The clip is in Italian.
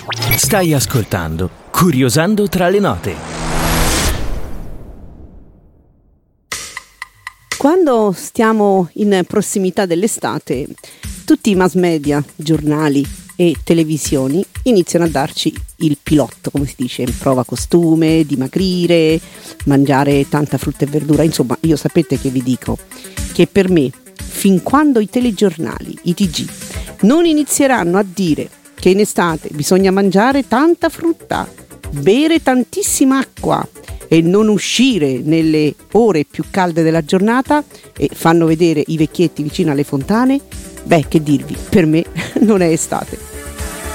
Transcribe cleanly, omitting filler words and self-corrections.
Stai ascoltando Curiosando tra le note. Quando stiamo in prossimità dell'estate, tutti i mass media, giornali e televisioni iniziano a darci il pilotto, come si dice, prova costume, dimagrire, mangiare tanta frutta e verdura. Insomma, io sapete che vi dico che per me, fin quando i telegiornali, i TG, non inizieranno a dire che in estate bisogna mangiare tanta frutta, bere tantissima acqua e non uscire nelle ore più calde della giornata e fanno vedere i vecchietti vicino alle fontane, beh, che dirvi, per me non è estate.